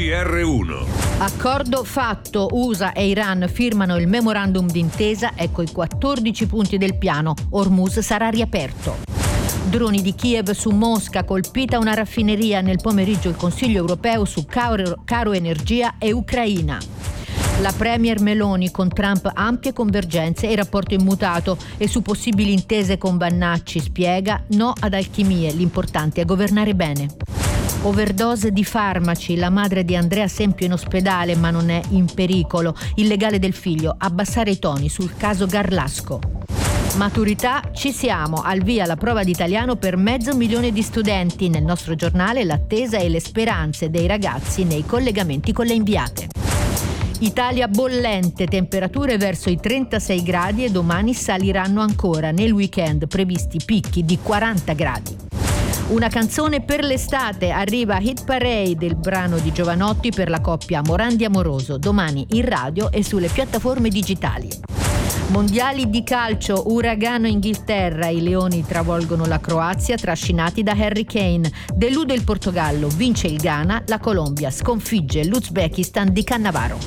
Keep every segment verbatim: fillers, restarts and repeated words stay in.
G R uno. Accordo fatto. U S A e Iran firmano il memorandum d'intesa. Ecco i quattordici punti del piano. Hormuz sarà riaperto. Droni di Kiev su Mosca, colpita una raffineria. Nel pomeriggio il Consiglio europeo su caro, caro energia e Ucraina. La premier Meloni con Trump ampie convergenze e rapporto immutato, e su possibili intese con Vannacci spiega no ad alchimie, l'importante è governare bene. Overdose di farmaci, la madre di Andrea Sempio in ospedale ma non è in pericolo, il legale del figlio, abbassare i toni sul caso Garlasco. Maturità, ci siamo, al via la prova di italiano per mezzo milione di studenti, nel nostro giornale l'attesa e le speranze dei ragazzi nei collegamenti con le inviate. Italia bollente, temperature verso i trentasei gradi e domani saliranno ancora, nel weekend previsti picchi di quaranta gradi. Una canzone per l'estate, arriva Hit Parade, il brano di Giovanotti per la coppia Morandi Amoroso, domani in radio e sulle piattaforme digitali. Mondiali di calcio, uragano Inghilterra, i leoni travolgono la Croazia trascinati da Harry Kane, delude il Portogallo, vince il Ghana, la Colombia sconfigge l'Uzbekistan di Cannavaro.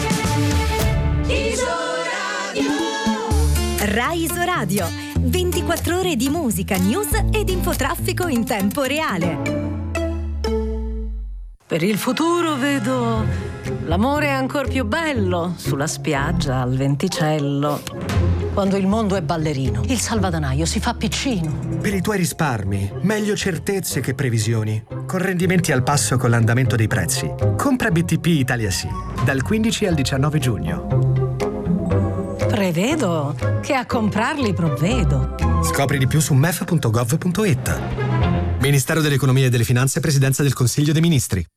Rai Isoradio, ventiquattro ore di musica, news ed infotraffico in tempo reale. Per il futuro vedo l'amore ancor più bello sulla spiaggia al venticello. Quando il mondo è ballerino, il salvadanaio si fa piccino. Per i tuoi risparmi, meglio certezze che previsioni. Con rendimenti al passo con l'andamento dei prezzi. Compra B T P Italia Sì, dal quindici al diciannove giugno. Prevedo che a comprarli provvedo. Scopri di più su mef punto gov punto it. Ministero dell'Economia e delle Finanze, Presidenza del Consiglio dei Ministri.